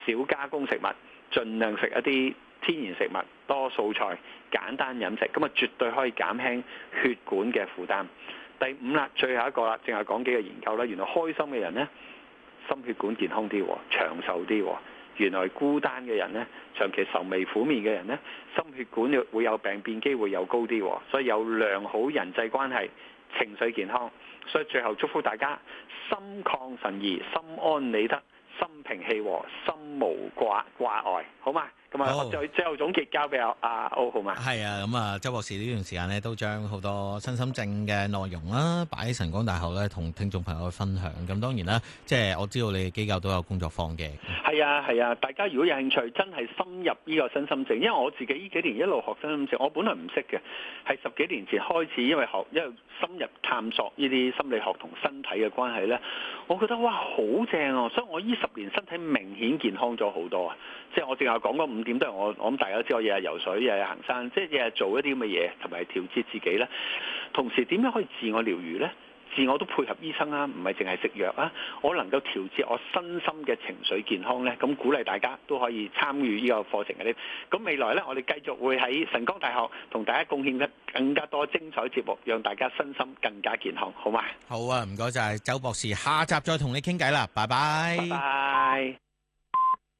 少加工食物，盡量食一啲天然食物，多素菜，簡單飲食，咁啊絕對可以減輕血管嘅負擔。第五啦，最後一個啦，淨係講幾個研究啦。原來開心嘅人呢，心血管健康啲，長壽啲。原來孤單嘅人呢，長期愁眉苦面嘅人呢，心血管會有病變機會又高啲。所以有良好人際關係，情緒健康。所以最後祝福大家心曠神怡，心安理得，心平氣和，心無掛礙，好嘛？咁啊，我最後總結交俾阿歐好嘛？ 係啊，咁啊，周博士呢段時間咧都將好多身心症嘅內容啦，擺喺晨光大學咧，同聽眾朋友去分享。咁當然啦，即係我知道你哋機構都有工作坊嘅。係啊，大家如果有興趣，真係深入呢個身心症，因為我自己呢幾年一路學身心症，我本來唔識嘅，係10幾年前開始，因為深入探索呢啲心理學同身體嘅關係咧，我覺得哇好正啊！所以我呢10年身體明顯健康咗好多啊！即係我淨係講嗰5點都係我諗大家都知，我日日游水，日日行山，即係日日做一啲咁嘅嘢，同埋調節自己咧。同時點樣可以自我療愈咧？自我都配合醫生啊，唔係淨係食藥啊。我能夠調節我身心嘅情緒健康咧，咁鼓勵大家都可以參與呢個課程嘅。咁未來咧，我哋繼續會喺晨光大學同大家貢獻得更加多精彩節目，讓大家身心更加健康，好嘛？ 好啊，唔該晒周博士，下集再同你傾偈啦，拜拜。 拜拜。